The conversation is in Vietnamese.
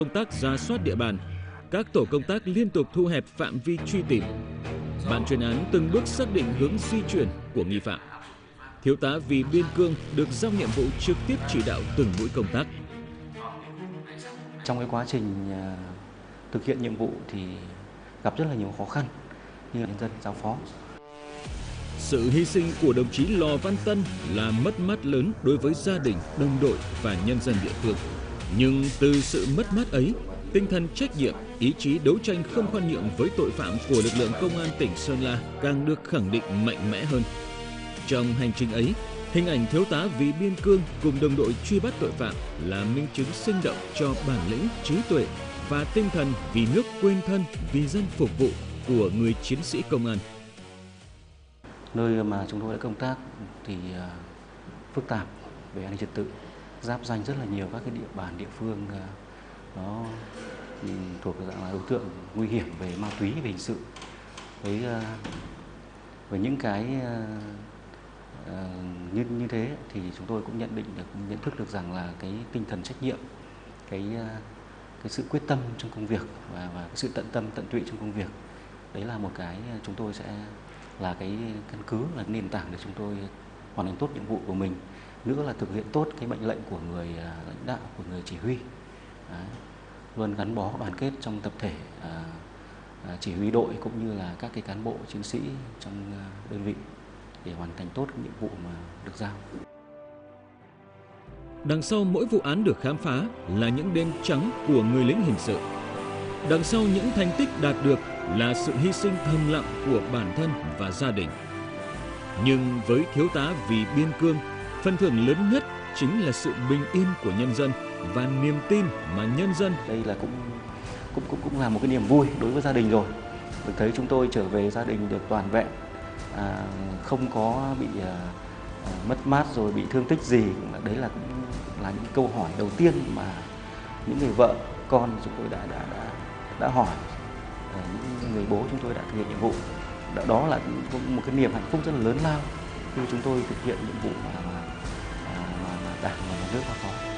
Công tác rà soát địa bàn, các tổ công tác liên tục thu hẹp phạm vi truy tìm. Ban chuyên án từng bước xác định hướng di chuyển của nghi phạm. Thiếu tá Vì Biên Cương được giao nhiệm vụ trực tiếp chỉ đạo từng mũi công tác. Trong cái quá trình thực hiện nhiệm vụ thì gặp rất là nhiều khó khăn như nhân dân giao phó. Sự hy sinh của đồng chí Lò Văn Tân là mất mát lớn đối với gia đình, đồng đội và nhân dân địa phương. Nhưng từ sự mất mát ấy, tinh thần trách nhiệm, ý chí đấu tranh không khoan nhượng với tội phạm của lực lượng công an tỉnh Sơn La càng được khẳng định mạnh mẽ hơn. Trong hành trình ấy, hình ảnh thiếu tá Vì Biên Cương cùng đồng đội truy bắt tội phạm là minh chứng sinh động cho bản lĩnh, trí tuệ và tinh thần vì nước quên thân, vì dân phục vụ của người chiến sĩ công an. Nơi mà chúng tôi đã công tác thì phức tạp về an ninh trật tự, giáp ranh rất là nhiều các cái địa bàn địa phương nó thuộc dạng là đối tượng nguy hiểm về ma túy, về hình sự. Với những cái như thế thì chúng tôi cũng nhận thức được rằng là cái tinh thần trách nhiệm, cái sự quyết tâm trong công việc và cái sự tận tâm tận tụy trong công việc, đấy là một cái chúng tôi sẽ là cái căn cứ, là nền tảng để chúng tôi hoàn thành tốt nhiệm vụ của mình. Nữa là thực hiện tốt cái mệnh lệnh của người lãnh đạo, của người chỉ huy. Đấy. Luôn gắn bó đoàn kết trong tập thể chỉ huy đội cũng như là các cái cán bộ chiến sĩ trong đơn vị để hoàn thành tốt nhiệm vụ mà được giao. Đằng sau mỗi vụ án được khám phá là những đêm trắng của người lính hình sự. Đằng sau những thành tích đạt được là sự hy sinh thầm lặng của bản thân và gia đình. Nhưng với thiếu tá Vì Biên Cương, phần thưởng lớn nhất chính là sự bình yên của nhân dân và niềm tin mà nhân dân. Đây là cũng là một cái niềm vui đối với gia đình rồi. Được thấy chúng tôi trở về gia đình được toàn vẹn, không có bị mất mát rồi bị thương tích gì. Đấy là cũng là những câu hỏi đầu tiên mà những người vợ con chúng tôi đã hỏi những người bố chúng tôi đã thực hiện nhiệm vụ. Đó là một cái niềm hạnh phúc rất là lớn lao khi chúng tôi thực hiện nhiệm vụ mà Đảng và Nhà nước giao phó.